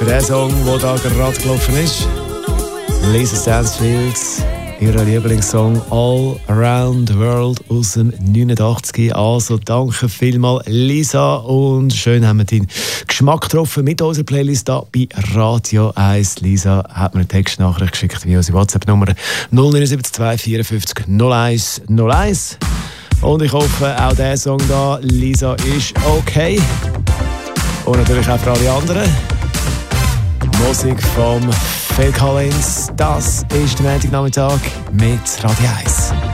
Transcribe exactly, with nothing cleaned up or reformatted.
Für den Song, der da gerade gelaufen ist. Lisa Stansfield, ihr Lieblingssong All Around the World aus dem neunundachtzig. Also danke vielmals, Lisa. Und schön haben wir deinen Geschmack getroffen mit unserer Playlist hier bei Radio eins. Lisa hat mir eine Textnachricht geschickt wie unsere WhatsApp-Nummer null neun sieben zwei vier fünf null eins null eins. Und ich hoffe, auch dieser Song da, Lisa, ist okay. Und natürlich auch für alle anderen. Musik vom Phil Collins, das ist der Montagnachmittag mit Radio eins.